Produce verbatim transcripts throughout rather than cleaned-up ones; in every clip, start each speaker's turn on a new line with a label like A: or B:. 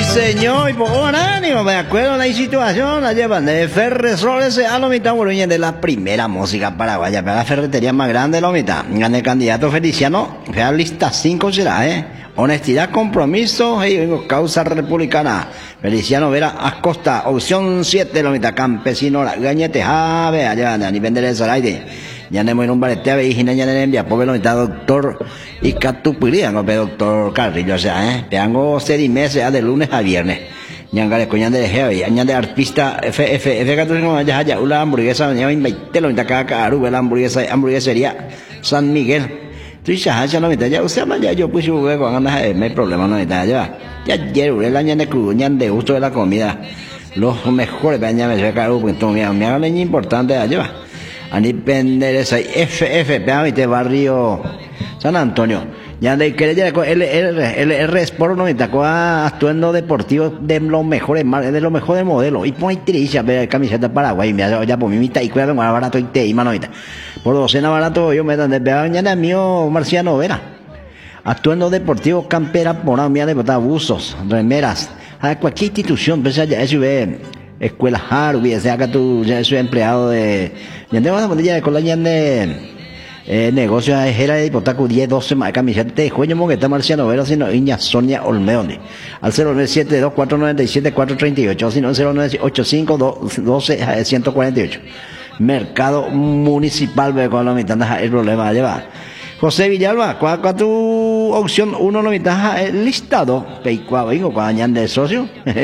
A: señor, y por ánimo, me acuerdo de la situación, la llevan de Ferresores a la mitad boluña de la primera música paraguaya, para la ferretería más grande de la mitad. Gana el candidato Feliciano, fea lista cinco será, eh. Honestidad, compromiso y vengo causa republicana. Feliciano Vera Acosta, opción siete, la mitad campesino, la gañete, a ver, allá, ni vender el salaire. Ya no en un barete a ver, y ya no envía, pobre la mitad, doctor, y catupiría, no, doctor Carrillo, o sea, eh. Tengo seis meses, de lunes a viernes. Ñangare coñan de heavy, añan de artista, F, F, F, catorce, ya, ya, una hamburguesa, venía veinte, la mitad cada caru, la hamburguesa, hamburguesería San Miguel. Tú ya, ya no me ya usted más ya yo pues yo voy con ganas de me problema no me ya ya ayer el año de crudo de gusto de la comida los mejores baña me se caro pues todo me hagan importante allá a ni pender esa F F de barrio San Antonio ya de que ya el el el Sport no me tacó atuendo deportivo de los mejores de los mejores modelos y pon trilla ver camiseta Paraguay me ya por mi mitad y cuida más barato y te y manita por docena barato yo me dan de mañana mío Marciano Vera atuendo deportivo campera por mía de botar buzos remeras a cualquier institución pues ya eso ve escuela Harvey sea que tú ya soy empleado de ya te vas a poner ya con la de Eh, negocio era de hipotaco diez, doce más camiseta de jueño mogueta Marciano Vera sino Iña Sonia Olmeone al cero nueve siete dos cuatro nueve siete cuatro tres ocho sino cero nueve ocho cinco doce ciento cuarenta y ocho Mercado Municipal ve con la mitad el problema lleva José Villalba ¿cuál es tu opción uno la mitad el listado peicua vengo con añan de socio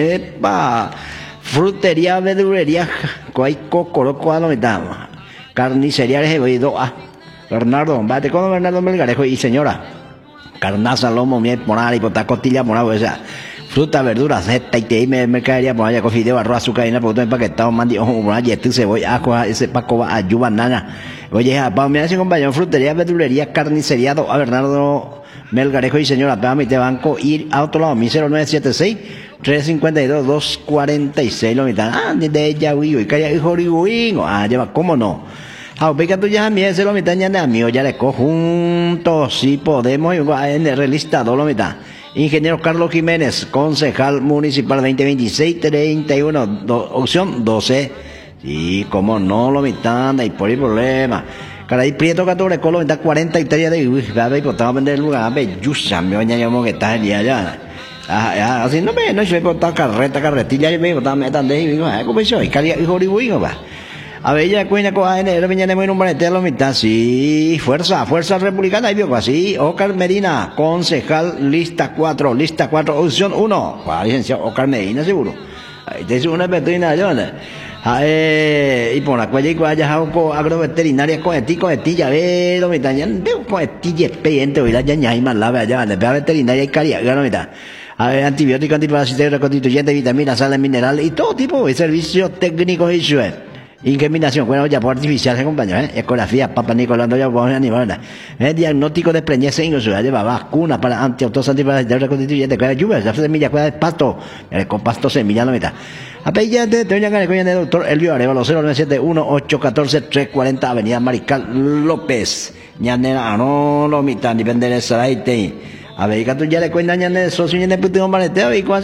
A: epa frutería verdulería cuál cocoro cuál la mitad carnicería de dos a Bernardo, bate con Bernardo Melgarejo y señora. Carnaza, lomo, miel, moral, hipota, costilla, morado, o sea, fruta, verduras, zeta, y te me mercadería, por allá, cofideo, arroz, azúcar, y una producto empaquetado, mandi, ojo, moral, y cebolla, ajo, ese paco, ayuda, nana. Oye, para mi ese compañero, frutería, verdulería, carnicería, a Bernardo Melgarejo y señora, para mi te banco, ir a otro lado, mi cero nueve siete seis, tres cinco dos, dos cuatro seis, lo mitad, ah, de ella, uy, uy, calla, hijo, uy, ah, lleva, ¿cómo no? Ah, pica tú ya a mí ese lo mitad ya a mí ya le cojo juntos si podemos en el listado lo mitad. Ingeniero Carlos Jiménez, concejal municipal veinte veintiséis treinta y uno, do, opción doce. Sí, como no lo mitad, hay por el problema. Caray, Prieto catorce, con lo mitad cuarenta y tres de uy, va a ver, pues, a vender el lugar, a ver, yusa, me voy a llamar que está el día ya. Ah, así no me, no se ve por carreta, carretilla, y me voy a meter de ahí, digo, ¿cómo es eso? Y cali, hijo de uy, va. A ver, ya cuina coja en el mañana muy un barete a la mitad, sí, fuerza, fuerza republicana, y vio así, Ocar Medina, concejal, lista cuatro, lista cuatro, opción uno, licenciado Ocar Medina, seguro. Ahí te hizo una petrina, yo, eh, y por la cual ya haya agroveterinaria con eti, con eti, ya ve, lo mitad, ya, con eti, ya expediente, oíla, ya, ya, hay más la allá, de veterinaria y caria, ya, lo mitad. A ver, antibiótico, antiparasitario, reconstituyente, vitaminas, sales minerales, y todo tipo de servicios técnicos y suel. Ingeminación, bueno, ya por artificial se acompaña, ¿eh? Ecografía, Papa Nicolás, ya por animal, ¿eh? Diagnóstico de preñez en uso, lleva vacuna para antiautos, antiparasitarios, reconstituyentes, cuida de lluvia, ya semilla, cuida de pasto, con pasto semilla, no meta. A ver, ya te voy a ganar con el doctor Elvio Arevalo, cero nueve siete uno ocho uno cuatro tres cuatro cero, Avenida Mariscal López, ñanera, no lo mitad, ni vender el saraite. A ver, que tú ya le cuentas ñanera, socio, ñanera, puteo, maleteo, y cuando